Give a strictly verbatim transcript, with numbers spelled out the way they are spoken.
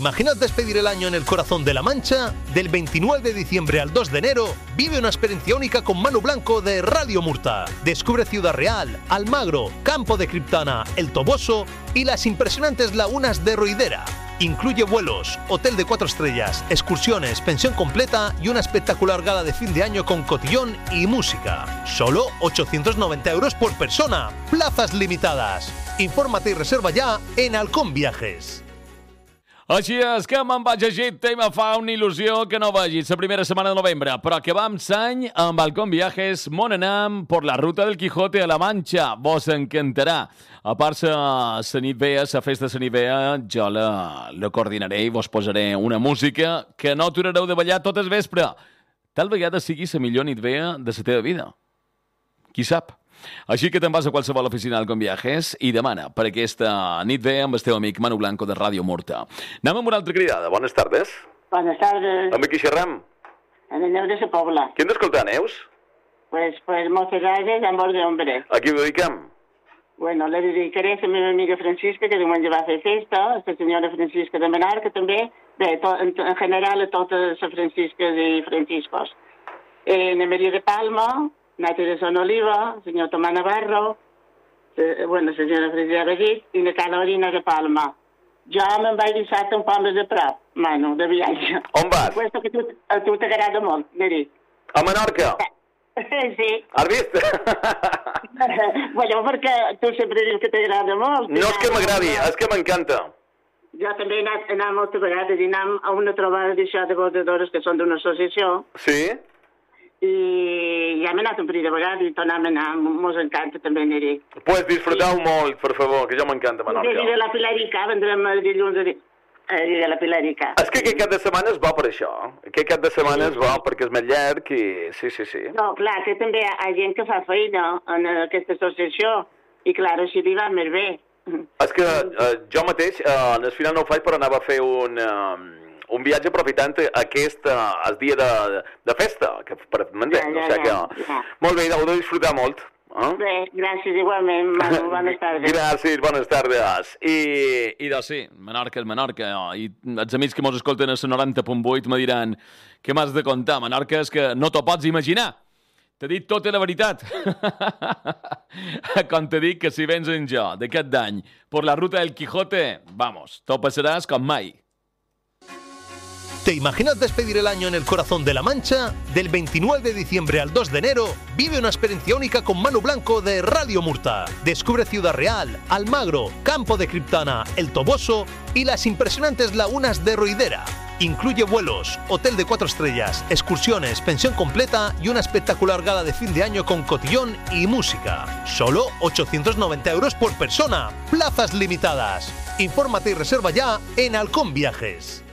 imaginas despedir el año en el corazón de La Mancha? Del veintinueve de diciembre al dos de enero, vive una experiencia única con Manu Blanco de Radio Murta. Descubre Ciudad Real, Almagro, Campo de Criptana, El Toboso y las impresionantes lagunas de Roidera. Incluye vuelos, hotel de cuatro estrellas, excursiones, pensión completa y una espectacular gala de fin de año con cotillón y música. Solo ochocientos noventa euros por persona. Plazas limitadas. Infórmate y reserva ya en Halcón Viajes. Així és que me'n vaig a Egipte i me fa una il·lusió que no vagi la primera setmana de novembre, però que vam s'any amb Halcón Viajes, mon anam por la ruta del Quijote a la Mancha. Vos encantarà. A part la nit vea, la festa de la nit vea, jo la, la coordinaré i vos posaré una música que no aturareu de ballar tot el vespre. Tal vegada sigui la millor nit vea de la teva vida. Qui sap? Així que te'n vas a qualsevol oficina d'Halcón Viajes i demana per aquesta nit ve amb el teu amic Manu Blanco de Ràdio Murta. Anem amb una altra cridada. Bones tardes. Buenas tardes. Amb qui xerram? En el Neus de la Pobla. Qui hem d'escoltar, Neus? Pues, pues Mocerades, amor de hombre. A qui ho dediquem? Bueno, le dedicaré a la meva amiga Francisca, que diumenge va fer festa, a la senyora Francisca de Menarca també, bé, to, en, en general a totes les Francisques i Franciscos. Eh, na Maria de Palma, Nati de Son Oliva, el senyor Tomà Navarro, eh, bueno, la senyora Frisia Begit i la Carolina de Palma. Jo me'n vaig dissabte un poble de prop, Manu, de viatge. On vas? Questo que tu, a tu t'agrada molt, Neri. A Menorca? Sí. Has vist? Bueno, perquè tu sempre dius que t'agrada molt. No és que m'agradi, és que m'encanta. Jo també he anat, he anat moltes vegades i anam a una trobada d'això de bordadores que són d'una associació. Sí? I ja hem anat un parell de vegades i tornem a anar, mos encanta també anar-hi. Pues disfruteu molt, per favor, que jo m'encanta Menorca. I de la Pilarica, vendrem el dilluns a dir de la Pilarica. És que aquest cap de setmana és bo per això. Aquest cap de setmana és bo perquè és més llarg i... Sí, sí, sí. No, clar, que també hi ha gent que fa feina en aquesta associació i clar, així li va més bé. És que eh, jo mateix, eh, al final no ho faig, però anava a fer un... Eh, un viatge aprofitant aquest uh, el dia de, de festa, que per m'entens, ja, ja, o sigui que... Ja. Molt bé, heu de disfrutar molt. Eh? Bé, gràcies igualment, Manu, bones tardes. Gràcies, bones tardes. I, i doncs sí, Menorca és Menorca, i els amics que mos escolten a la noranta punt vuit me diran què m'has de contar, Menorca és que no t'ho pots imaginar. T'he dit tota la veritat. Com t'he dit que si vens en jo d'aquest d'any per la ruta del Quijote, vamos, t'ho passaràs com mai. ¿Te imaginas despedir el año en el corazón de La Mancha? Del veintinueve de diciembre al dos de enero, vive una experiencia única con Manu Blanco de Radio Murta. Descubre Ciudad Real, Almagro, Campo de Criptana, El Toboso y las impresionantes lagunas de Roidera. Incluye vuelos, hotel de cuatro estrellas, excursiones, pensión completa y una espectacular gala de fin de año con cotillón y música. Solo ochocientos noventa euros por persona. Plazas limitadas. Infórmate y reserva ya en Halcón Viajes.